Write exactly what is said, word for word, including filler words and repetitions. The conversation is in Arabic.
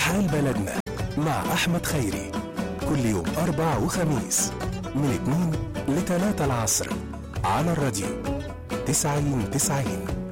حال بلدنا مع أحمد خيري، كل يوم أربع وخميس من اتنين لتلاتة العصر على الراديو تسعين تسعين.